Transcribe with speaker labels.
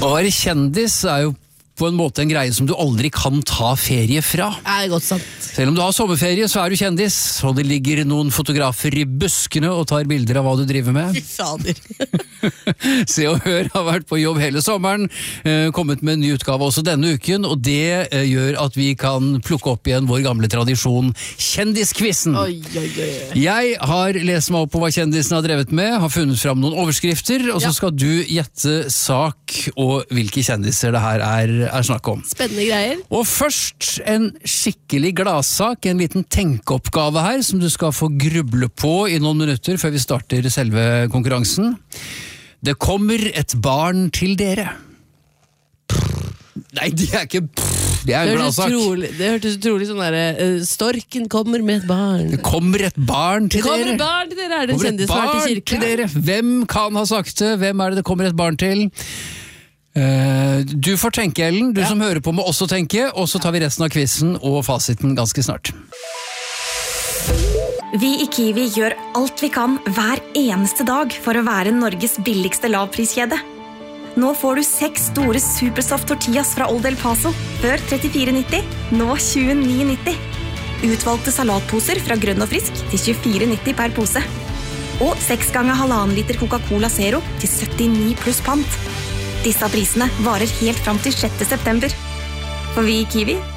Speaker 1: Å være kjendis jo på en måte en greie som du aldri kan ta ferie fra.
Speaker 2: Godt sant.
Speaker 1: Selv om du har sommerferie, så du kjendis, og det ligger noen fotografer i buskene og tar bilder av hva du driver med.
Speaker 2: Fy fader.
Speaker 1: Se og Hør har vært på jobb hele sommeren, kommet med en ny utgave også denne uken, og det gjør at vi kan plukke opp igjen vår gamle tradisjon, Kjendiskvissen.
Speaker 2: Oi.
Speaker 1: Jeg har lest meg opp på hva kjendisen har drevet med, har funnet fram noen overskrifter, og så skal du gjette sak og hvilke kjendiser det her er snakk om.
Speaker 2: Spennende greier.
Speaker 1: Og først en skikkelig gladsak, en liten tenkeoppgave her, som du skal få gruble på i noen minutter før vi starter selve konkurransen. Det kommer et barn til dere. Nei, det ikke det en gladsak.
Speaker 2: Det hørtes utrolig sånn der, storken kommer med et barn.
Speaker 1: Det kommer et barn til dere.
Speaker 2: Det kommer et barn til dere, det en kjendis som til kirke?
Speaker 1: Til dere. Hvem kan ha sagt det? Hvem det kommer et barn til? Du får tenke, Ellen. Du som hører på må også tenke, og så tar vi resten av quizen og fasiten ganske snart.
Speaker 3: Vi i Kiwi gjør alt vi kan hver eneste dag for å være Norges billigste lavpriskjede. Nå får du 6 store Supersoft tortillas fra Old El Paso, før 34,90, nå 29,90. Utvalgte salatposer fra Grønn og Frisk til 24,90 per pose. Og 6 ganger 1,5 liter Coca-Cola Zero til 79 pluss pant. Disse prisene varer helt fram til 6. september. For vi i Kiwi